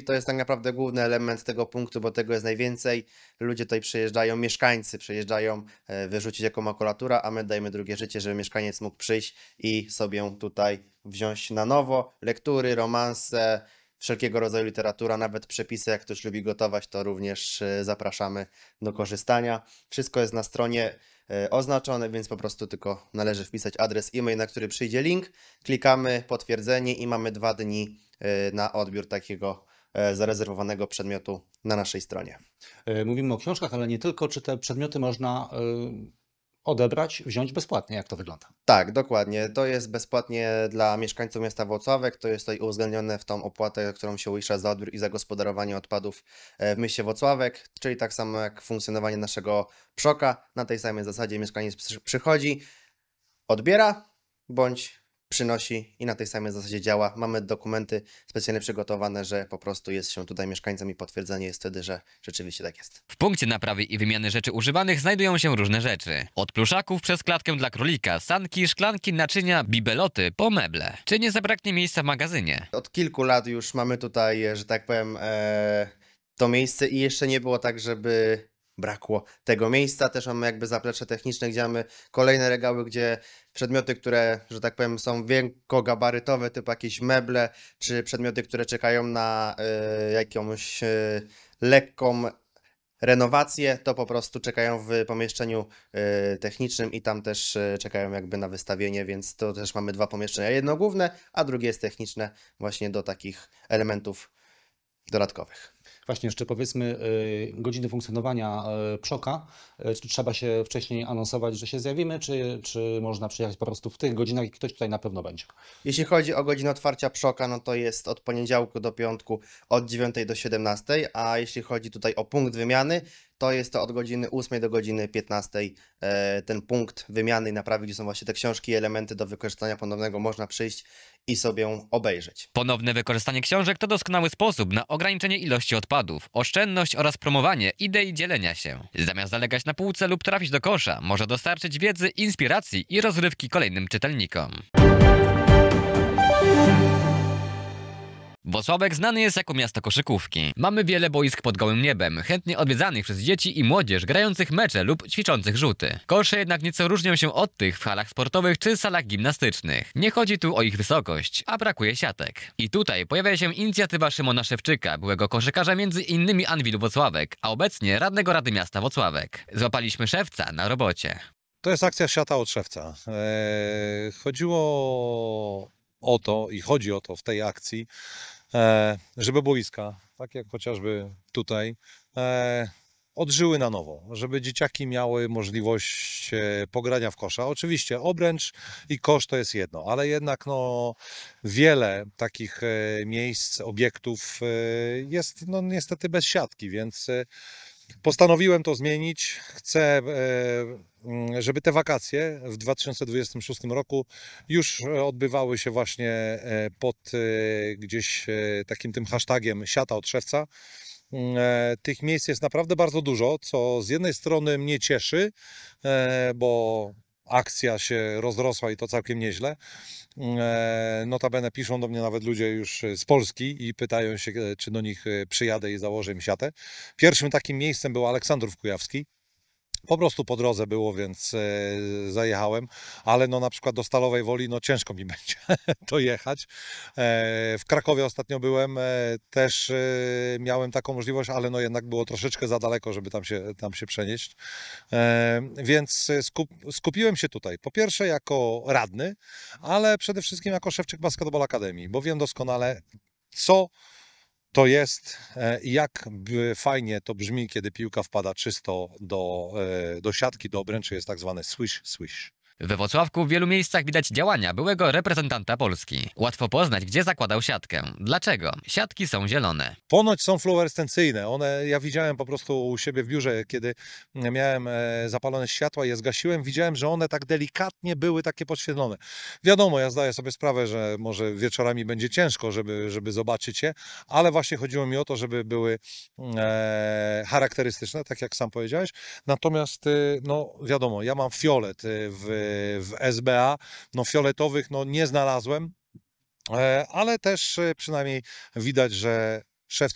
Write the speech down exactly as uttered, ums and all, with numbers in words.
to jest tak naprawdę główny element tego punktu, bo tego jest najwięcej. Ludzie tutaj przyjeżdżają, mieszkańcy przyjeżdżają e, wyrzucić jako makulatura, a my dajemy drugie życie, żeby mieszkaniec mógł przyjść i sobie tutaj wziąć na nowo lektury, romanse, wszelkiego rodzaju literatura, nawet przepisy, jak ktoś lubi gotować, to również e, zapraszamy do korzystania. Wszystko jest na stronie e, oznaczone, więc po prostu tylko należy wpisać adres e-mail, na który przyjdzie link, klikamy potwierdzenie i mamy dwa dni e, na odbiór takiego e, zarezerwowanego przedmiotu na naszej stronie. E, Mówimy o książkach, ale nie tylko. Czy te przedmioty można e, odebrać, wziąć bezpłatnie? Jak to wygląda? Tak, dokładnie. To jest bezpłatnie dla mieszkańców miasta Włocławek. To jest tutaj uwzględnione w tą opłatę, którą się uiszcza za odbiór i zagospodarowanie odpadów e, w mieście Włocławek, czyli tak samo jak funkcjonowanie naszego PSZOK-a. Na tej samej zasadzie mieszkaniec przy- przychodzi, odbiera bądź przynosi i na tej samej zasadzie działa. Mamy dokumenty specjalnie przygotowane, że po prostu jest się tutaj mieszkańcem i potwierdzenie jest wtedy, że rzeczywiście tak jest. W punkcie naprawy i wymiany rzeczy używanych znajdują się różne rzeczy. Od pluszaków przez klatkę dla królika, sanki, szklanki, naczynia, bibeloty, po meble. Czy nie zabraknie miejsca w magazynie? Od kilku lat już mamy tutaj, że tak powiem, e, to miejsce i jeszcze nie było tak, żeby brakło tego miejsca. Też mamy jakby zaplecze techniczne, gdzie mamy kolejne regały, gdzie przedmioty, które, że tak powiem, są wielkogabarytowe, typu jakieś meble, czy przedmioty, które czekają na e, jakąś e, lekką renowację, to po prostu czekają w pomieszczeniu e, technicznym i tam też e, czekają jakby na wystawienie, więc to też mamy dwa pomieszczenia. Jedno główne, a drugie jest techniczne właśnie do takich elementów dodatkowych. Właśnie jeszcze powiedzmy y, godziny funkcjonowania y, PSZOK-a. Y, Czy trzeba się wcześniej anonsować, że się zjawimy, czy, czy można przyjechać po prostu w tych godzinach i ktoś tutaj na pewno będzie? Jeśli chodzi o godzinę otwarcia PSZOK-a, no to jest od poniedziałku do piątku od dziewiątej do siedemnastej, a jeśli chodzi tutaj o punkt wymiany, to jest to od godziny ósmej do godziny piętnastej. E, ten punkt wymiany i naprawy, gdzie są właśnie te książki i elementy do wykorzystania ponownego, można przyjść i sobie ją obejrzeć. Ponowne wykorzystanie książek to doskonały sposób na ograniczenie ilości odpadów, oszczędność oraz promowanie idei dzielenia się. Zamiast zalegać na półce lub trafić do kosza, może dostarczyć wiedzy, inspiracji i rozrywki kolejnym czytelnikom. Włocławek znany jest jako miasto koszykówki. Mamy wiele boisk pod gołym niebem, chętnie odwiedzanych przez dzieci i młodzież grających mecze lub ćwiczących rzuty. Kosze jednak nieco różnią się od tych w halach sportowych czy salach gimnastycznych. Nie chodzi tu o ich wysokość, a brakuje siatek. I tutaj pojawia się inicjatywa Szymona Szewczyka, byłego koszykarza między innymi Anwilu Włocławek, a obecnie radnego Rady Miasta Włocławek. Złapaliśmy szewca na robocie. To jest akcja siata od szewca. Eee, chodziło o to i chodzi o to w tej akcji, e, żeby boiska, tak jak chociażby tutaj, e, odżyły na nowo, żeby dzieciaki miały możliwość e, pogrania w kosza. Oczywiście obręcz i kosz to jest jedno, ale jednak no, wiele takich e, miejsc, obiektów e, jest no, niestety bez siatki, więc e, postanowiłem to zmienić. Chcę, e, mm, żeby te wakacje w dwa tysiące dwudziestym szóstym roku już odbywały się właśnie e, pod e, gdzieś e, takim tym hashtagiem siata od szewca. Mm, e, Tych miejsc jest naprawdę bardzo dużo, co z jednej strony mnie cieszy, e, bo akcja się rozrosła i to całkiem nieźle. E, Notabene piszą do mnie nawet ludzie już z Polski i pytają się, e, czy do nich e, przyjadę i założę im siatę. Pierwszym takim miejscem był Aleksandrów Kujawski. Po prostu po drodze było, więc e, zajechałem, ale no na przykład do Stalowej Woli no ciężko mi będzie to jechać. E, w Krakowie ostatnio byłem, e, też e, miałem taką możliwość, ale no jednak było troszeczkę za daleko, żeby tam się, tam się przenieść. E, więc skup, skupiłem się tutaj, po pierwsze jako radny, ale przede wszystkim jako Szewczyk Basketball Akademii, bo wiem doskonale, co to jest e, i jak b- fajnie to brzmi, kiedy piłka wpada czysto do, e, do siatki, do obręczy, jest tak zwany swish, swish. We Włocławku w wielu miejscach widać działania byłego reprezentanta Polski. Łatwo poznać, gdzie zakładał siatkę. Dlaczego? Siatki są zielone. Ponoć są fluorescencyjne. One, ja widziałem po prostu u siebie w biurze, kiedy miałem e, zapalone światła i je zgasiłem, widziałem, że one tak delikatnie były takie podświetlone. Wiadomo, ja zdaję sobie sprawę, że może wieczorami będzie ciężko, żeby, żeby zobaczyć je, ale właśnie chodziło mi o to, żeby były e, charakterystyczne, tak jak sam powiedziałeś. Natomiast, e, no wiadomo, ja mam fiolet e, w, w S B A, no fioletowych no nie znalazłem, e, ale też e, przynajmniej widać, że